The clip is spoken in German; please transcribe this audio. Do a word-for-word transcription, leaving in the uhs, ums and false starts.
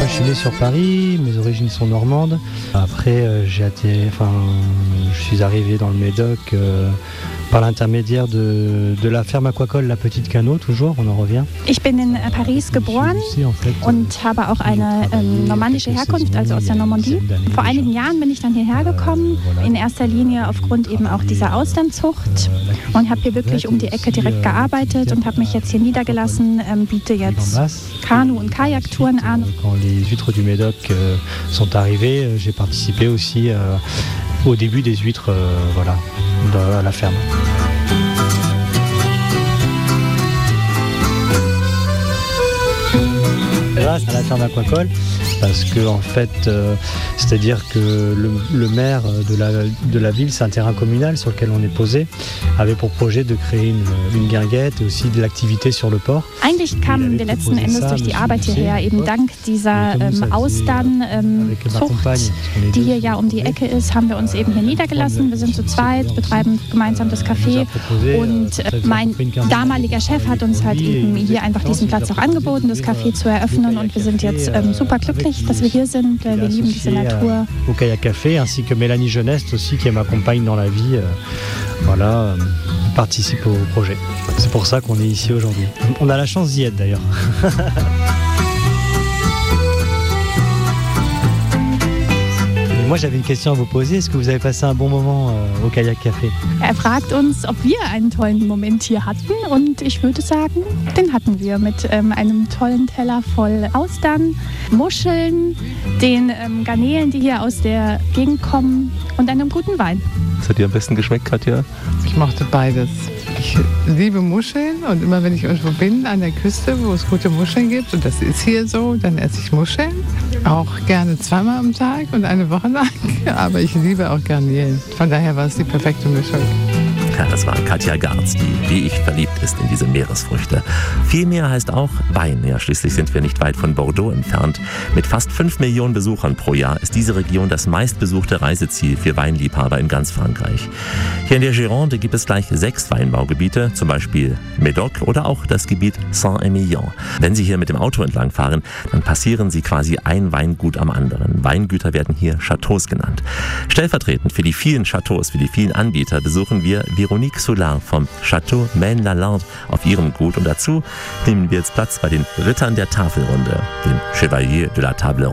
je suis né sur Paris, mes origines sont normandes. Après, euh, j'ai atterri, enfin, je suis arrivé dans le Médoc euh, par l'intermédiaire de, de la ferme aquacole La Petite Canot, toujours, on en revient. Ich bin in Paris geboren und habe auch eine ähm, normandische Herkunft, also aus der Normandie. Vor einigen Jahren bin ich dann hierher gekommen, in erster Linie aufgrund eben auch dieser Austernzucht und habe hier wirklich um die Ecke direkt gearbeitet und habe mich jetzt hier niedergelassen, ähm, biete jetzt Kanu- und Kajaktouren an. Quand les huîtres du Médoc euh, sont arrivées, j'ai participé aussi euh, au début des huîtres euh, voilà, de, à la ferme. Grâce à la ferme aquacole, parce que en fait, euh, c'est-à-dire que le, le maire de la, de la ville, c'est un terrain communal sur lequel on est posé, avait pour projet de créer une, une guinguette et aussi de l'activité sur le port. Eigentlich kamen wir letzten Endes durch die Arbeit hierher, eben dank dieser ähm, Austernzucht, ähm, die hier ja um die Ecke ist, haben wir uns eben hier niedergelassen. Wir sind zu zweit, betreiben gemeinsam das Café und äh, mein damaliger Chef hat uns halt eben hier einfach diesen Platz auch angeboten, das Café zu eröffnen und wir sind jetzt ähm, super glücklich, dass wir hier sind. Wir lieben diese Natur. Au Kayak Café, ainsi que Mélanie Jeuneste aussi, qui m'accompagne dans la vie. Euh, voilà, euh, participe au projet. C'est pour ça qu'on est ici aujourd'hui. On a la chance d'y être d'ailleurs. Moi, j'avais une question à vous poser. Est-ce que vous avez passé un bon moment euh, au Kayak Café? Er fragt uns, ob wir einen tollen Moment hier hatten. Und ich würde sagen, den hatten wir mit ähm, einem tollen Teller voll Austern, Muscheln, den ähm, Garnelen, die hier aus der Gegend kommen und einem guten Wein. Was hat dir am besten geschmeckt, Katja? Ich mochte beides. Ich liebe Muscheln und immer wenn ich irgendwo bin an der Küste, wo es gute Muscheln gibt, und das ist hier so, dann esse ich Muscheln. Auch gerne zweimal am Tag und eine Woche lang. Aber ich liebe auch Garnelen. Von daher war es die perfekte Mischung. Ja, das war Katja Garz, die wie ich verliebt ist in diese Meeresfrüchte. Viel mehr heißt auch Wein. Ja, schließlich sind wir nicht weit von Bordeaux entfernt. Mit fast fünf Millionen Besuchern pro Jahr ist diese Region das meistbesuchte Reiseziel für Weinliebhaber in ganz Frankreich. Hier in der Gironde gibt es gleich sechs Weinbaugebiete, zum Beispiel Médoc oder auch das Gebiet Saint-Émilion. Wenn Sie hier mit dem Auto entlangfahren, dann passieren Sie quasi ein Weingut am anderen. Weingüter werden hier Chateaus genannt. Stellvertretend für die vielen Chateaus, für die vielen Anbieter besuchen wir Véronique Soulard vom Château Maine-Lalande auf ihrem Gut. Und dazu nehmen wir jetzt Platz bei den Rittern der Tafelrunde, den Chevalier de la Table Ronde.